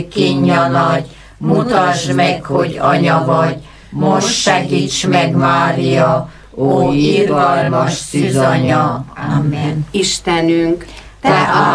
kínja nagy, mutasd meg, hogy anya vagy, most segíts meg, Mária, ó irgalmas szűzanya. Amen. Istenünk, Te